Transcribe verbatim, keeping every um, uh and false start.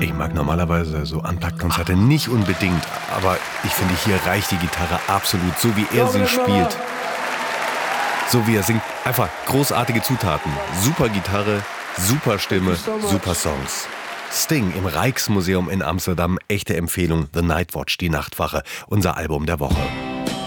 Ich mag normalerweise so Unplugged-Konzerte nicht unbedingt, aber ich finde, hier reicht die Gitarre absolut, so wie er sie spielt. So wie er singt. Einfach großartige Zutaten. Super Gitarre, super Stimme, super Songs. Sting im Rijksmuseum in Amsterdam. Echte Empfehlung. The Night Watch, die Nachtwache. Unser Album der Woche.